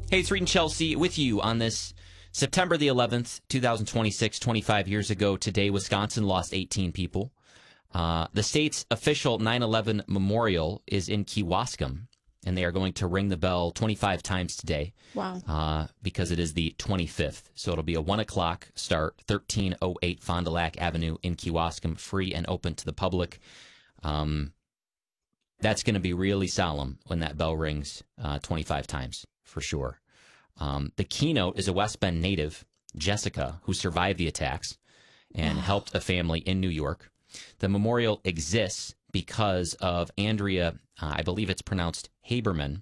Hey, it's Reed and Chelsea with you on this September the 11th, 2026, 25 years ago. Today, Wisconsin lost 18 people. The state's official 9/11 memorial is in Kewaskum, and they are going to ring the bell 25 times today. Wow. Because it is the 25th. So it'll be a 1 o'clock start, 1308 Fond du Lac Avenue in Kewaskum, free and open to the public. That's going to be really solemn when that bell rings 25 times, for sure. The keynote is a West Bend native, Jessica, who survived the attacks and helped a family in New York. The memorial exists because of Andrea, I believe it's pronounced Haberman,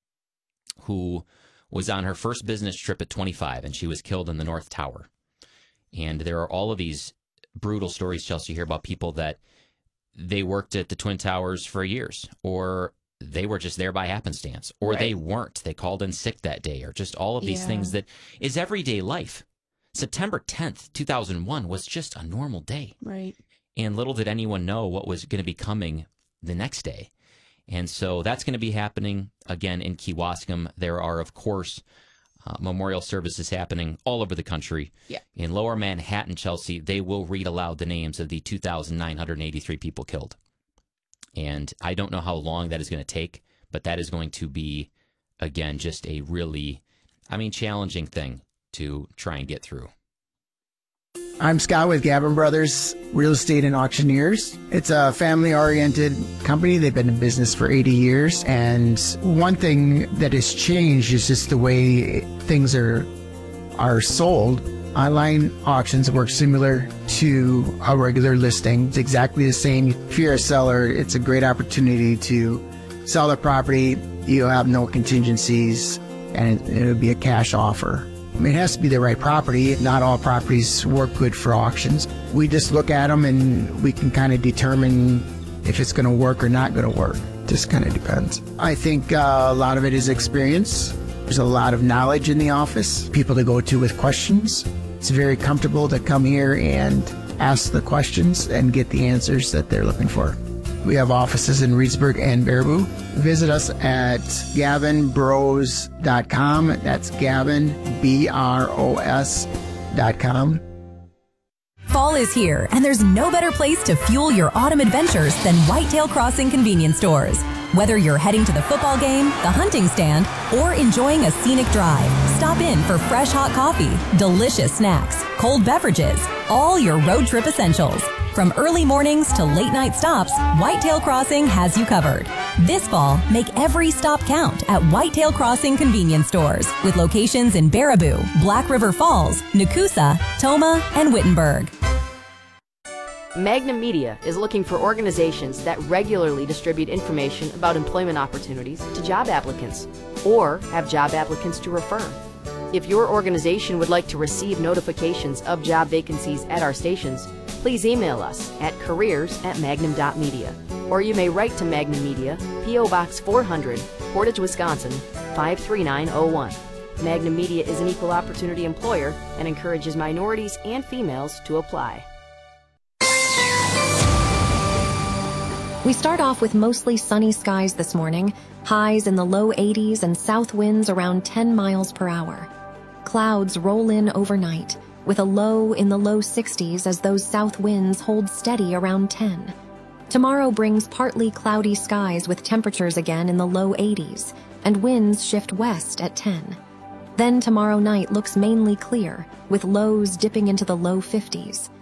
who was on her first business trip at 25, and she was killed in the North Tower. And there are all of these brutal stories, Chelsea, here about people that they worked at the Twin Towers for years, or they were just there by happenstance, or they weren't. They called in sick that day, or just all of these things that is everyday life. September 10th, 2001 was just a normal day. Right. And little did anyone know what was going to be coming the next day. And so that's going to be happening again in Kewaskum. There are, of course, memorial services happening all over the country. Yeah. In Lower Manhattan, Chelsea, they will read aloud the names of the 2,983 people killed. And I don't know how long that is going to take, but that is going to be, again, just a really, challenging thing to try and get through. I'm Scott with Gavin Brothers Real Estate and Auctioneers. It's a family-oriented company. They've been in business for 80 years. And one thing that has changed is just the way things are sold. Online auctions work similar to a regular listing. It's exactly the same. If you're a seller, it's a great opportunity to sell the property. You'll have no contingencies, and it'll be a cash offer. It has to be the right property. Not all properties work good for auctions. We just look at them and we can kind of determine if it's going to work or not going to work. Just kind of depends. I think a lot of it is experience. There's a lot of knowledge in the office, people to go to with questions. It's very comfortable to come here and ask the questions and get the answers that they're looking for. We have offices in Reedsburg and Baraboo. Visit us at gavinbros.com. That's Gavin, BROS.com. Fall is here, and there's no better place to fuel your autumn adventures than Whitetail Crossing convenience stores. Whether you're heading to the football game, the hunting stand, or enjoying a scenic drive, stop in for fresh hot coffee, delicious snacks, cold beverages, all your road trip essentials. From early mornings to late night stops, Whitetail Crossing has you covered. This fall, make every stop count at Whitetail Crossing convenience stores with locations in Baraboo, Black River Falls, Nakusa, Toma, and Wittenberg. Magnum Media is looking for organizations that regularly distribute information about employment opportunities to job applicants or have job applicants to refer. If your organization would like to receive notifications of job vacancies at our stations, please email us at careers@magnum.media, or you may write to Magnum Media, P.O. Box 400, Portage, Wisconsin, 53901. Magnum Media is an equal opportunity employer and encourages minorities and females to apply. We start off with mostly sunny skies this morning, highs in the low 80s and south winds around 10 miles per hour. Clouds roll in overnight, with a low in the low 60s as those south winds hold steady around 10. Tomorrow brings partly cloudy skies with temperatures again in the low 80s, and winds shift west at 10. Then tomorrow night looks mainly clear, with lows dipping into the low 50s.